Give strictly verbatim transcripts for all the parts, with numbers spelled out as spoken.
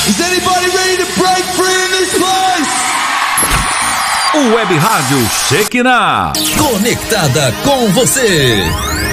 Is anybody ready to break free in this place? O Web Rádio Shekinah, conectada com você.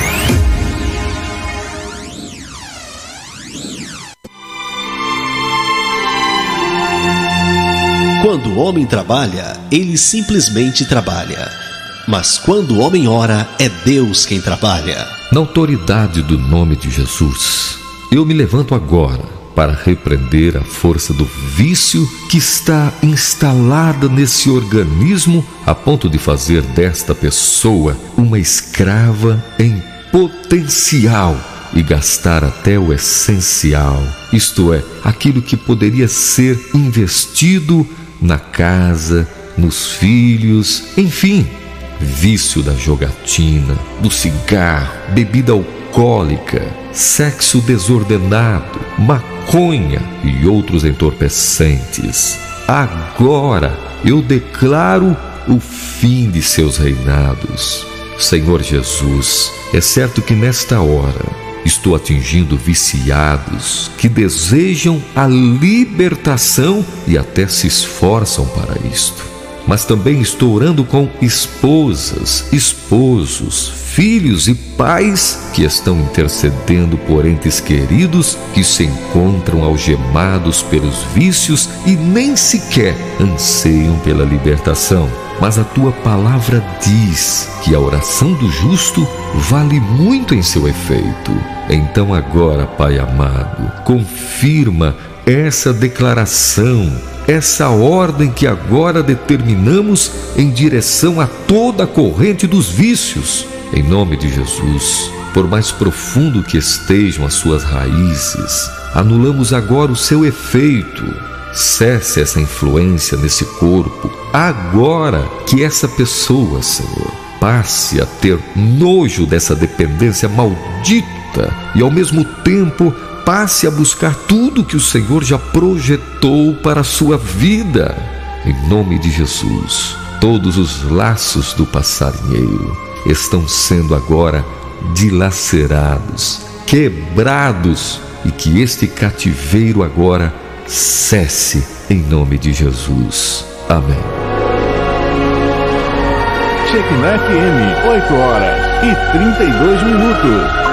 Quando o homem trabalha, ele simplesmente trabalha. Mas quando o homem ora, é Deus quem trabalha. Na autoridade do nome de Jesus, eu me levanto agora para repreender a força do vício que está instalada nesse organismo a ponto de fazer desta pessoa uma escrava em potencial e gastar até o essencial, isto é, aquilo que poderia ser investido na casa, nos filhos, enfim, vício da jogatina, do cigarro, bebida alcoólica, sexo desordenado, maconha e outros entorpecentes. Agora eu declaro o fim de seus reinados. Senhor Jesus, é certo que nesta hora estou atingindo viciados que desejam a libertação e até se esforçam para isto. Mas também estou orando com esposas, esposos, filhos e pais que estão intercedendo por entes queridos que se encontram algemados pelos vícios e nem sequer anseiam pela libertação. Mas a tua palavra diz que a oração do justo vale muito em seu efeito. Então agora, Pai amado, confirma essa declaração, essa ordem que agora determinamos em direção a toda a corrente dos vícios. Em nome de Jesus, por mais profundo que estejam as suas raízes, anulamos agora o seu efeito. Cesse essa influência nesse corpo, agora que essa pessoa, Senhor, passe a ter nojo dessa dependência maldita e ao mesmo tempo passe a buscar tudo que o Senhor já projetou para a sua vida. Em nome de Jesus, todos os laços do passarinheiro estão sendo agora dilacerados, quebrados, e que este cativeiro agora cesse em nome de Jesus. Amém. Shekinah F M, oito horas e trinta e dois minutos.